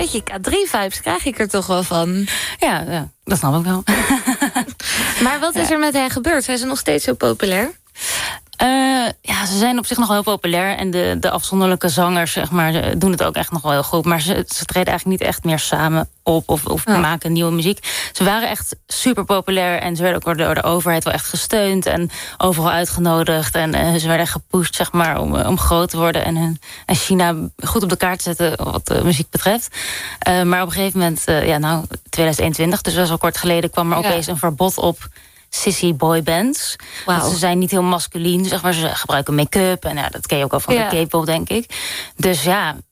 beetje K3-vibes krijg ik er toch wel van. Ja, dat snap ik wel. Maar wat is er met hen gebeurd? Zijn ze nog steeds zo populair? Ze zijn op zich nog wel heel populair. En de afzonderlijke zangers, zeg maar, doen het ook echt nog wel heel goed. Maar ze treden eigenlijk niet echt meer samen op of maken nieuwe muziek. Ze waren echt super populair. En ze werden ook door de overheid wel echt gesteund. En overal uitgenodigd. En ze werden gepusht, zeg maar, om groot te worden. En China goed op de kaart te zetten wat de muziek betreft. Maar op een gegeven moment, 2021, dus dat is al kort geleden, kwam er opeens een verbod op sissy boybands. Wow. Ze zijn niet heel masculien, zeg maar. Ze gebruiken make-up. En dat ken je ook al van de K-pop, denk ik. Dus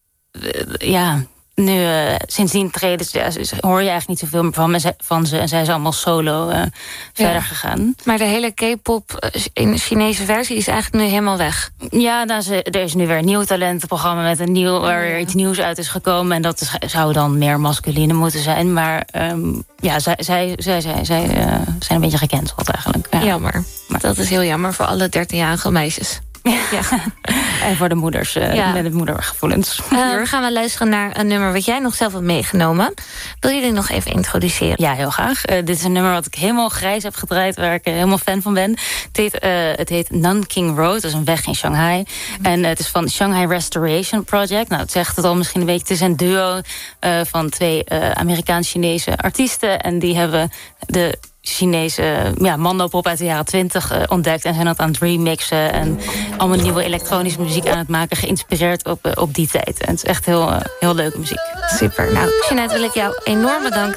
nu sindsdien treden hoor je eigenlijk niet zoveel meer van ze. En zij zijn allemaal solo verder gegaan. Maar de hele K-pop in de Chinese versie is eigenlijk nu helemaal weg. Ja, er is nu weer een nieuw talentenprogramma met waar weer iets nieuws uit is gekomen. En dat zou dan meer masculine moeten zijn. Maar zij zijn een beetje gecanceld eigenlijk. Ja. Jammer. Maar dat is heel jammer voor alle 13-jarige meisjes. Ja. En voor de moeders met het moedergevoelens. Gaan we luisteren naar een nummer wat jij nog zelf hebt meegenomen. Wil je dit nog even introduceren? Ja, heel graag. Dit is een nummer wat ik helemaal grijs heb gedraaid, waar ik helemaal fan van ben. Het heet Nanking Road, dat is een weg in Shanghai. En het is van Shanghai Restoration Project. Nou, het zegt het al misschien een beetje. Het is een duo van 2 Amerikaans-Chinese artiesten. En die hebben de Chinese mandopop uit de jaren 20 ontdekt. En zijn dat aan het remixen. En allemaal nieuwe elektronische muziek aan het maken. Geïnspireerd op die tijd. En het is echt heel leuke muziek. Super. Nou, Jeanette, wil ik jou enorm bedanken